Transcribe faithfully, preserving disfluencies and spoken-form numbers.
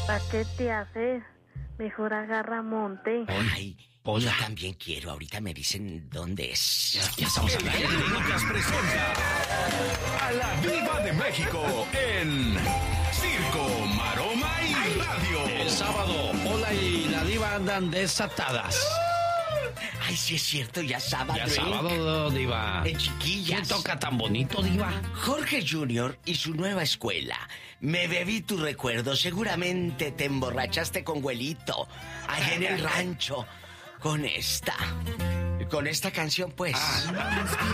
¿Para qué te haces? Mejor agarra monte. Ay, yo también quiero. Ahorita me dicen dónde es. Ya, ya estamos El hablando. genio Lucas presenta a la Diva de México en Circo, Maroma y Radio. El sábado, Pola y la Diva andan desatadas. Ay, sí es cierto, ya sábado. Ya ¿eh? sábado, Diva. En chiquillas. ¿Quién toca tan bonito, Diva? Jorge junior y su nueva escuela. Me bebí tu recuerdo. Seguramente te emborrachaste con Güelito allá en el rancho. Con esta. Con esta canción, pues. Ah.